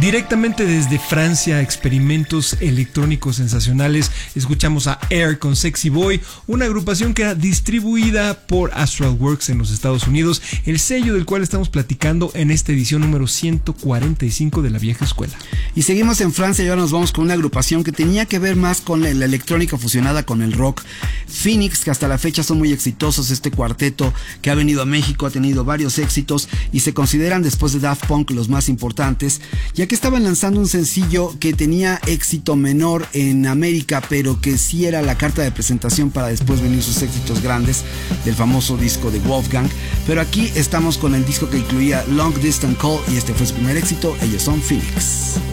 Directamente desde Francia, experimentos electrónicos sensacionales. Escuchamos a Air con Sexy Boy, una agrupación que era distribuida por Astral Works en los Estados Unidos, el sello del cual estamos platicando en esta edición número 145 de La Vieja Escuela. Y seguimos en Francia y ahora nos vamos con una agrupación que tenía que ver más con la electrónica fusionada con el rock. Phoenix, que hasta la fecha son muy exitosos, este cuarteto que ha venido a México, ha tenido varios éxitos y se consideran después de Daft Punk los más importantes, ya que estaban lanzando un sencillo que tenía éxito menor en América, pero que sí era la carta de presentación para después venir sus éxitos grandes del famoso disco de Wolfgang. Pero aquí estamos con el disco que incluía Long Distance Call y este fue su primer éxito. Ellos son Phoenix.